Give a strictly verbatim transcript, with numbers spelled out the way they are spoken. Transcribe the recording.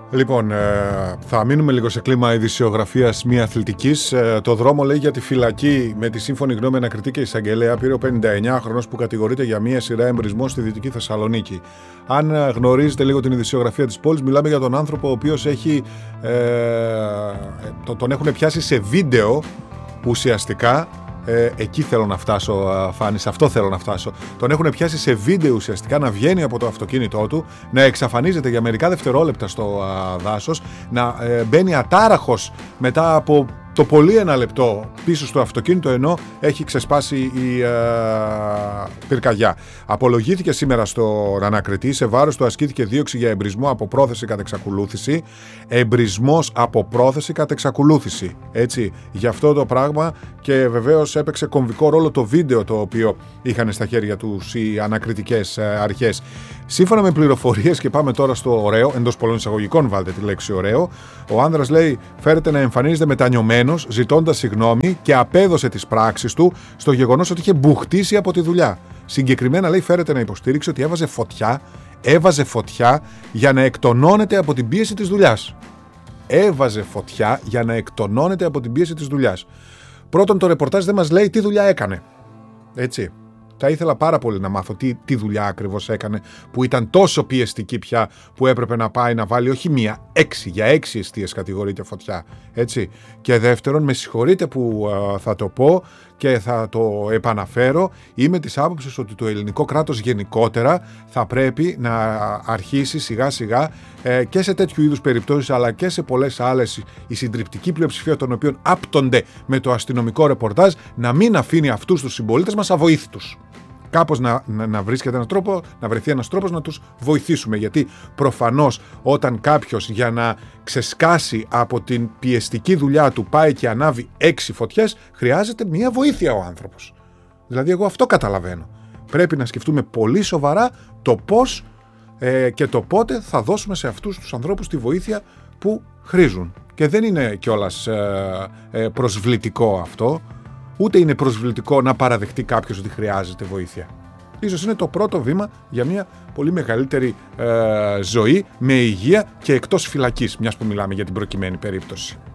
Λοιπόν, θα μείνουμε λίγο σε κλίμα ειδησιογραφίας μη αθλητικής. Το δρόμο λέει για τη φυλακή με τη σύμφωνη γνώμη ανακριτή και εισαγγελέα πήρε ο πενηνταεννιάχρονος που κατηγορείται για μία σειρά εμπρισμών στη Δυτική Θεσσαλονίκη. Αν γνωρίζετε λίγο την ειδησιογραφία της πόλης, μιλάμε για τον άνθρωπο ο οποίος έχει, ε, τον έχουν πιάσει σε βίντεο ουσιαστικά. Ε, εκεί θέλω να φτάσω, Φάνη, σε αυτό θέλω να φτάσω. Τον έχουν πιάσει σε βίντεο ουσιαστικά να βγαίνει από το αυτοκίνητό του, να εξαφανίζεται για μερικά δευτερόλεπτα στο α, δάσος, να ε, μπαίνει ατάραχος μετά από το πολύ ένα λεπτό πίσω στο αυτοκίνητο, ενώ έχει ξεσπάσει η ε, πυρκαγιά. Απολογήθηκε σήμερα στον ανακριτή, σε βάρος του ασκήθηκε δίωξη για εμπρισμό από πρόθεση κατ' εξακολούθηση. Εμπρισμός από πρόθεση κατ' εξακολούθηση. Έτσι, για αυτό το πράγμα, και βεβαίως έπαιξε κομβικό ρόλο το βίντεο το οποίο είχαν στα χέρια τους οι ανακριτικές αρχές. Σύμφωνα με πληροφορίες, και πάμε τώρα στο ωραίο, εντός πολλών εισαγωγικών βάλτε τη λέξη ωραίο, ο άνδρας λέει φέρεται να εμφανίζεται μετανιωμένος, ζητώντας συγγνώμη, και απέδωσε τις πράξεις του στο γεγονός ότι είχε μπουχτίσει από τη δουλειά. Συγκεκριμένα λέει φέρεται να υποστήριξε ότι έβαζε φωτιά, έβαζε φωτιά για να εκτονώνεται από την πίεση της δουλειάς. Έβαζε φωτιά για να εκτονώνεται από την πίεση της δουλειάς. Πρώτον, το ρεπορτάζ δεν μας λέει τι δουλειά έκανε. Έτσι. Θα ήθελα πάρα πολύ να μάθω τι, τι δουλειά ακριβώς έκανε, που ήταν τόσο πιεστική πια που έπρεπε να πάει να βάλει όχι μία, έξι, για έξι εστίες κατηγορείται φωτιά. Έτσι. Και δεύτερον, με συγχωρείτε που α, θα το πω και θα το επαναφέρω, είμαι της άποψης ότι το ελληνικό κράτος γενικότερα θα πρέπει να αρχίσει σιγά σιγά ε, και σε τέτοιου είδους περιπτώσεις, αλλά και σε πολλές άλλες, η συντριπτική πλειοψηφία των οποίων άπτονται με το αστυνομικό ρεπορτάζ, να μην αφήνει αυτούς τους συμπολίτες μας αβοήθητους. Κάπως να, να, να βρίσκεται ένας τρόπο, να βρεθεί ένας τρόπος να τους βοηθήσουμε, γιατί προφανώς όταν κάποιος για να ξεσκάσει από την πιεστική δουλειά του πάει και ανάβει έξι φωτιές, χρειάζεται μία βοήθεια ο άνθρωπος. Δηλαδή εγώ αυτό καταλαβαίνω. Πρέπει να σκεφτούμε πολύ σοβαρά το πώς ε, και το πότε θα δώσουμε σε αυτούς τους ανθρώπους τη βοήθεια που χρήζουν. Και δεν είναι κιόλας ε, ε, προσβλητικό αυτό. Ούτε είναι προσβλητικό να παραδεχτεί κάποιος ότι χρειάζεται βοήθεια. Ίσως είναι το πρώτο βήμα για μια πολύ μεγαλύτερη ε, ζωή με υγεία και εκτός φυλακής, μιας που μιλάμε για την προκειμένη περίπτωση.